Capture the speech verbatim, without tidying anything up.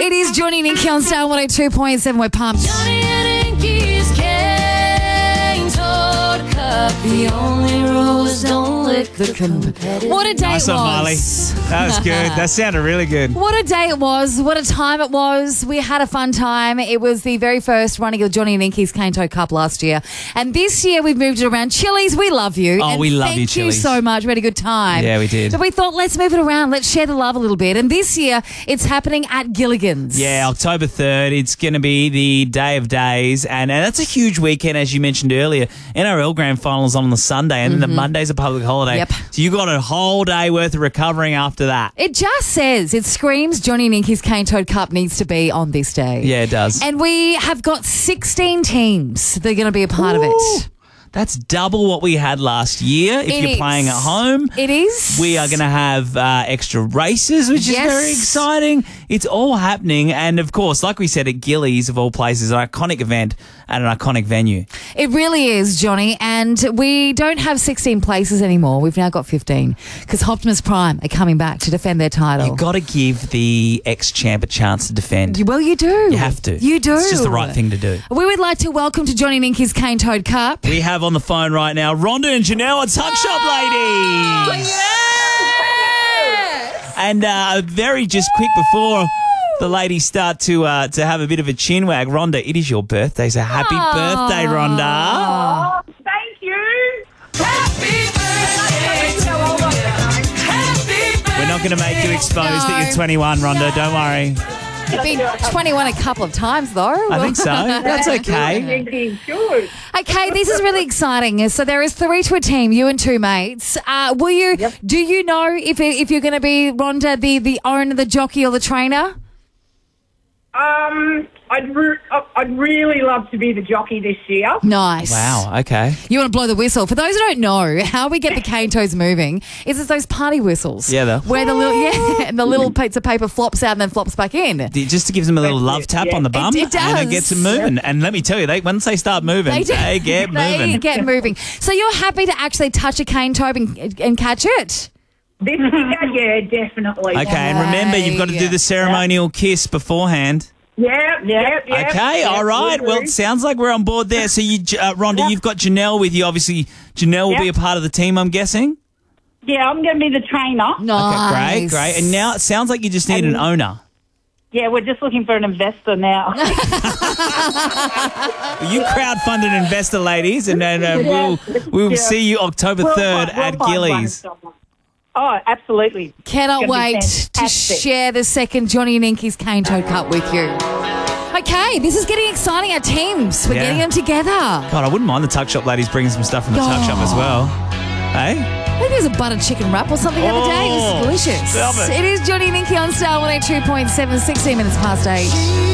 It is Johnny and Inky on Star one oh two point seven. We're pumped. Johnny and Inky's cane toad cup. The only rules don't lick the competitive. What a day Nice it one, Molly. was. That was good. That sounded really good. What a day it was. What a time it was. We had a fun time. It was the very first running of Johnny and Inky's Cane Toad Cup last year. And this year we've moved it around. Chili's, we love you. Oh, and we love thank you, Chili's. so much. We had a good time. Yeah, we did. So we thought, let's move it around. Let's share the love a little bit. And this year it's happening at Gilligan's. Yeah, October third. It's going to be the day of days. And, and that's a huge weekend, as you mentioned earlier. N R L Grand Finals on the Sunday, and then the Monday's a public holiday. Yep. So you got a whole day worth of recovering after that. It just says, it screams Johnny and Inky's Cane Toad Cup needs to be on this day. Yeah, it does. And we have got sixteen teams that are going to be a part of it. That's double what we had last year if It you're is. playing at home. It is. We are going to have uh, extra races, which Yes. is very exciting. It's all happening. And, of course, like we said, at Gillies, of all places, an iconic event at an iconic venue. It really is, Johnny. And we don't have sixteen places anymore. We've now got fifteen because Optimus Prime are coming back to defend their title. You've got to give the ex-champ a chance to defend. Well, you do. You have to. You do. It's just the right thing to do. We would like to welcome to Johnny and Inky's Cane Toad Cup. We have on the phone right now Rhonda and Janelle at Tuck Shop Ladies. Yes! And uh, very just quick before the ladies start to uh, to have a bit of a chin wag, Rhonda, it is your birthday, so happy Aww. birthday, Rhonda. Oh, thank you. Happy birthday. We're not going to make you expose No. that you're twenty-one, Rhonda, don't worry. You've been twenty-one a couple of times, though. I think so. That's okay. Thinking, good. Okay, this is really exciting. So there is three to a team, you and two mates. Uh, will you? Yep. Do you know if if you're going to be Rhonda, the the owner, the jockey, or the trainer? Um, I'd re- I'd really love to be the jockey this year. Nice. Wow, okay. You want to blow the whistle. For those who don't know, how we get the cane toes moving is it's those party whistles. Yeah, though. Where the little yeah, and the little piece of paper flops out and then flops back in. Just to give them a little love tap Yeah. on the bum, It- it and it does. gets them moving. And let me tell you, they once they start moving, they, do- get they moving. get moving. So you're happy to actually touch a cane toe and, and catch it? This year, yeah, definitely. Okay, and remember, you've got to do the ceremonial kiss beforehand. Yeah, yeah, yeah. Okay, yeah, all right. will Well, do. it sounds like we're on board there. So, you, uh, Rhonda, you've got Janelle with you. Obviously, Janelle will be a Yeah. part of the team, I'm guessing. Yeah, I'm going to be the trainer. Nice. Okay, great, great. And now it sounds like you just need an owner. Yeah, we're just looking for an investor now. You crowdfunded an investor, ladies, and then uh, we'll we'll Yeah. see you October We'll third find- we'll at find Gillies. one. Oh, absolutely. Cannot It's gonna be wait to fantastic. share the second Johnny and Inky's Cane Toad Cup with you. Okay, this is getting exciting. Our teams, we're Yeah. getting them together. God, I wouldn't mind the Tuck Shop ladies bringing some stuff from the Tuck Shop as well. Hey? I think there's a buttered chicken wrap or something the other day. It Oh, was delicious. stop it. It is Johnny and Inky on Star one oh two point seven, sixteen minutes past eight.